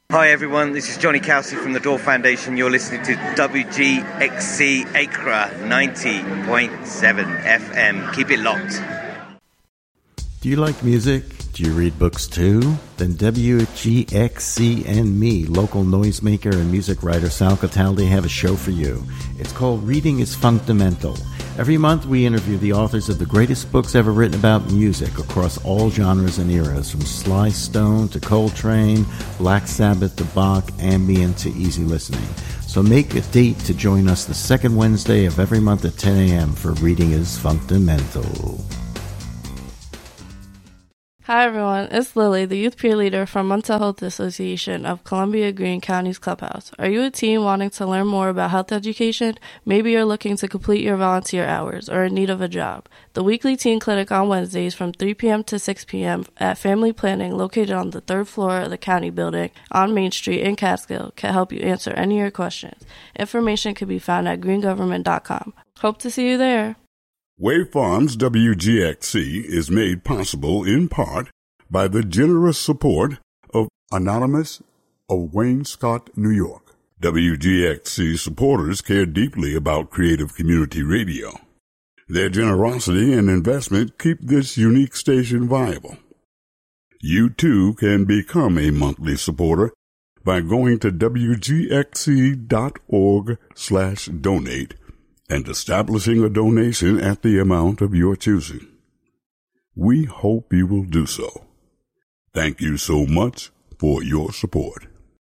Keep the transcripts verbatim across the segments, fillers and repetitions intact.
Hi everyone, this is Johnny Kelsey from the Door Foundation. You're listening to W G X C Accra ninety point seven F M. Keep it locked. Do you like music? Do you read books too? Then W G X C and me, local noisemaker and music writer Sal Cataldi, have a show for you. It's called Reading is Fundamental. Every month we interview the authors of the greatest books ever written about music across all genres and eras, from Sly Stone to Coltrane, Black Sabbath to Bach, ambient to easy listening. So make a date to join us the second Wednesday of every month at ten a.m. for Reading is Fundamental. Hi everyone, it's Lily, the youth peer leader from Mental Health Association of Columbia Green County's Clubhouse. Are you a teen wanting to learn more about health education? Maybe you're looking to complete your volunteer hours or in need of a job. The weekly teen clinic on Wednesdays from three p.m. to six p.m. at Family Planning, located on the third floor of the county building on Main Street in Catskill, can help you answer any of your questions. Information can be found at green government dot com. Hope to see you there. Wave Farms W G X C is made possible in part by the generous support of Anonymous of Wayne-Scott, New York. W G X C supporters care deeply about creative community radio. Their generosity and investment keep this unique station viable. You too can become a monthly supporter by going to W G X C dot org slash donate and establishing a donation at the amount of your choosing. We hope you will do so. Thank you so much for your support.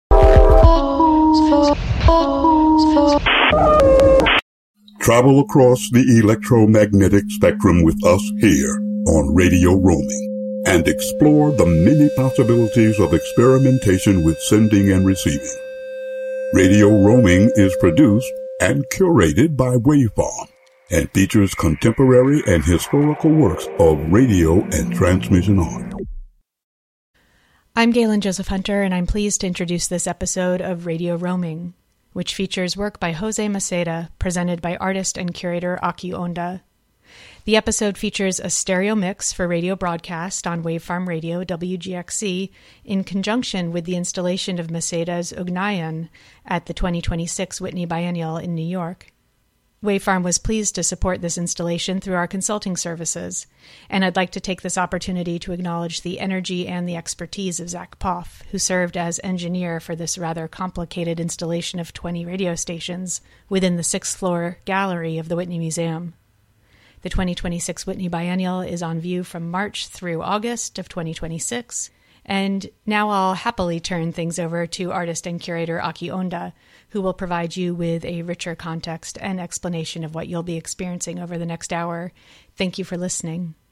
Travel across the electromagnetic spectrum with us here on Radio Roaming and explore the many possibilities of experimentation with sending and receiving. Radio Roaming is produced and curated by Waveform and features contemporary and historical works of radio and transmission art. I'm Galen Joseph Hunter, and I'm pleased to introduce this episode of Radio Roaming, which features work by Jose Maceda, presented by artist and curator Aki Onda. The episode features a stereo mix for radio broadcast on Wavefarm Radio W G X C in conjunction with the installation of Maceda's Ugnayan at the twenty twenty-six Whitney Biennial in New York. Wavefarm was pleased to support this installation through our consulting services, and I'd like to take this opportunity to acknowledge the energy and the expertise of Zach Poff, who served as engineer for this rather complicated installation of twenty radio stations within the sixth floor gallery of the Whitney Museum. The twenty twenty-six Whitney Biennial is on view from March through August of twenty twenty-six, and now I'll happily turn things over to artist and curator Aki Onda, who will provide you with a richer context and explanation of what you'll be experiencing over the next hour. Thank you for listening.